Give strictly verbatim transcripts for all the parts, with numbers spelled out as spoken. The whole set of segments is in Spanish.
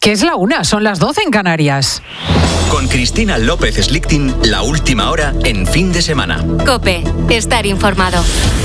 Que es la una, son las doce en Canarias. Con Cristina López Slichting, la última hora en Fin de Semana. COPE, estar informado.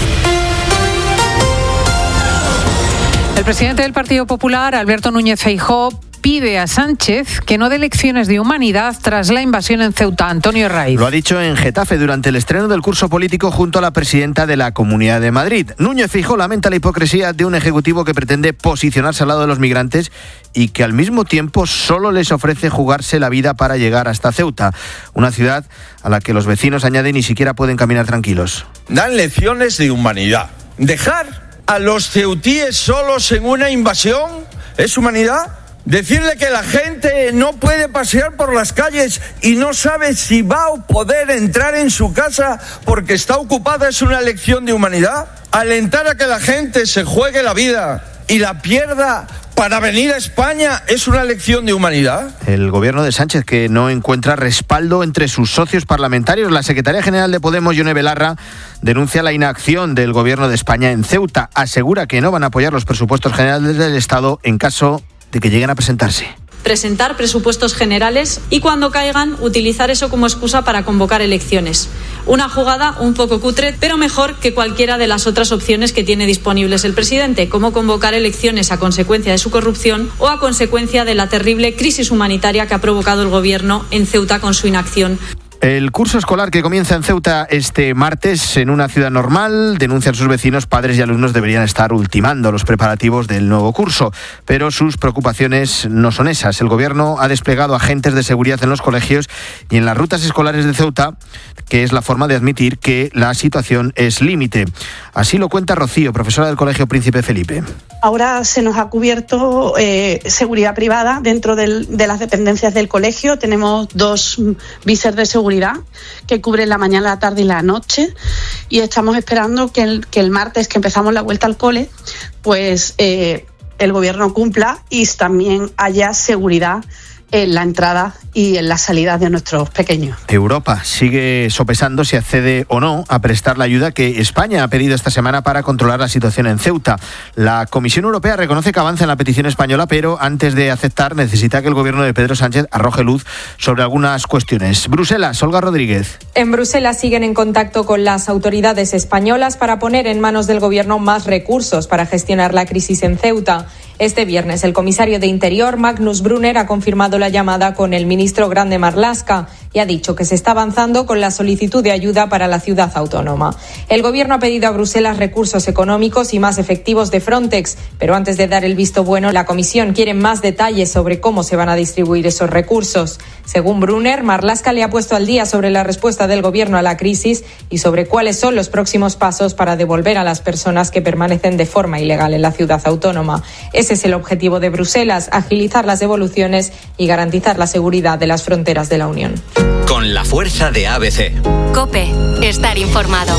El presidente del Partido Popular, Alberto Núñez Feijóo, pide a Sánchez que no dé lecciones de humanidad tras la invasión en Ceuta. Antonio Raiz. Lo ha dicho en Getafe durante el estreno del curso político junto a la presidenta de la Comunidad de Madrid. Núñez Feijóo lamenta la hipocresía de un ejecutivo que pretende posicionarse al lado de los migrantes y que al mismo tiempo solo les ofrece jugarse la vida para llegar hasta Ceuta, una ciudad a la que los vecinos, añaden, ni siquiera pueden caminar tranquilos. Dan lecciones de humanidad. Dejar a los ceutíes solos en una invasión es humanidad. Decirle que la gente no puede pasear por las calles y no sabe si va a poder entrar en su casa porque está ocupada es una lección de humanidad. Alentar a que la gente se juegue la vida y la pierda para venir a España es una lección de humanidad. El gobierno de Sánchez, que no encuentra respaldo entre sus socios parlamentarios. La secretaria general de Podemos, Ione Belarra, denuncia la inacción del gobierno de España en Ceuta. Asegura que no van a apoyar los presupuestos generales del Estado en caso de que lleguen a presentarse. Presentar presupuestos generales y cuando caigan utilizar eso como excusa para convocar elecciones. Una jugada un poco cutre, pero mejor que cualquiera de las otras opciones que tiene disponibles el presidente, como convocar elecciones a consecuencia de su corrupción o a consecuencia de la terrible crisis humanitaria que ha provocado el gobierno en Ceuta con su inacción. El curso escolar que comienza en Ceuta este martes en una ciudad normal, denuncian sus vecinos, padres y alumnos deberían estar ultimando los preparativos del nuevo curso, pero sus preocupaciones no son esas. El gobierno ha desplegado agentes de seguridad en los colegios y en las rutas escolares de Ceuta, que es la forma de admitir que la situación es límite. Así lo cuenta Rocío, profesora del Colegio Príncipe Felipe. Ahora se nos ha cubierto eh, seguridad privada dentro del, de las dependencias del colegio. Tenemos dos visers de seguridad que cubren la mañana, la tarde y la noche, y estamos esperando que el, que el martes, que empezamos la vuelta al cole, pues eh, el gobierno cumpla y también haya seguridad en la entrada y en la salida de nuestros pequeños. Europa sigue sopesando si accede o no a prestar la ayuda que España ha pedido esta semana para controlar la situación en Ceuta. La Comisión Europea reconoce que avanza en la petición española, pero antes de aceptar necesita que el gobierno de Pedro Sánchez arroje luz sobre algunas cuestiones. Bruselas, Olga Rodríguez. En Bruselas siguen en contacto con las autoridades españolas para poner en manos del gobierno más recursos para gestionar la crisis en Ceuta. Este viernes, el comisario de Interior, Magnus Brunner, ha confirmado la llamada con el ministro Grande Marlaska y ha dicho que se está avanzando con la solicitud de ayuda para la ciudad autónoma. El gobierno ha pedido a Bruselas recursos económicos y más efectivos de Frontex, pero antes de dar el visto bueno, la Comisión quiere más detalles sobre cómo se van a distribuir esos recursos. Según Brunner, Marlaska le ha puesto al día sobre la respuesta del gobierno a la crisis y sobre cuáles son los próximos pasos para devolver a las personas que permanecen de forma ilegal en la ciudad autónoma. Ese es el objetivo de Bruselas, agilizar las devoluciones y garantizar la seguridad de las fronteras de la Unión. Con la fuerza de A B C. COPE, estar informado.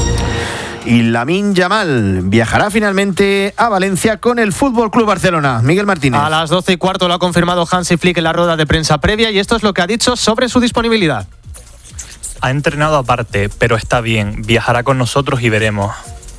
Y Lamine Yamal viajará finalmente a Valencia con el Fútbol Club Barcelona. Miguel Martínez. A las doce y cuarto lo ha confirmado Hansi Flick en la rueda de prensa previa y esto es lo que ha dicho sobre su disponibilidad. Ha entrenado aparte, pero está bien. Viajará con nosotros y veremos.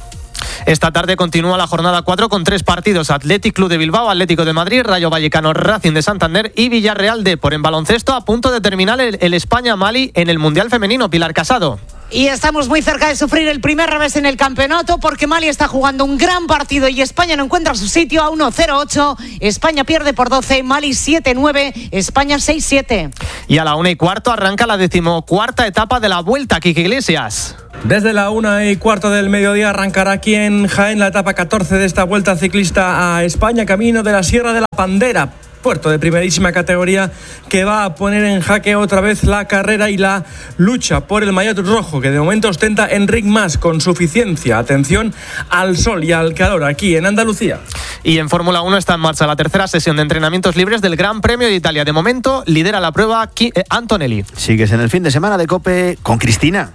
Esta tarde continúa la jornada cuatro con tres partidos: Athletic Club de Bilbao, Atlético de Madrid, Rayo Vallecano, Racing de Santander y Villarreal de. Por en baloncesto, a punto de terminar el, el España-Mali en el Mundial Femenino. Pilar Casado. Y estamos muy cerca de sufrir el primer revés en el campeonato porque Mali está jugando un gran partido y España no encuentra su sitio. A uno cero ocho, España pierde por doce, Mali siete nueve, España seis siete. Y a la una y cuarto arranca la decimocuarta etapa de la Vuelta. Quique Iglesias. Desde la una y cuarto del mediodía arrancará aquí en Jaén la etapa catorce de esta Vuelta Ciclista a España, camino de la Sierra de la Pandera, puerto de primerísima categoría que va a poner en jaque otra vez la carrera y la lucha por el maillot rojo que de momento ostenta Enric Mas con suficiencia. Atención al sol y al calor aquí en Andalucía. Y en Fórmula uno está en marcha la tercera sesión de entrenamientos libres del Gran Premio de Italia. De momento lidera la prueba Antonelli. Sigues en el fin de semana de COPE con Cristina.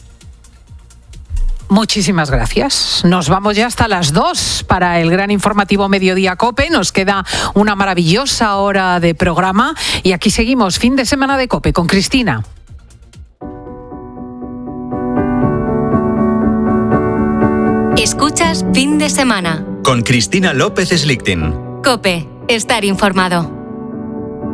Muchísimas gracias. Nos vamos ya hasta las dos para el gran informativo Mediodía COPE. Nos queda una maravillosa hora de programa y aquí seguimos, fin de semana de COPE con Cristina. Escuchas Fin de Semana con Cristina López Slichting. COPE, estar informado.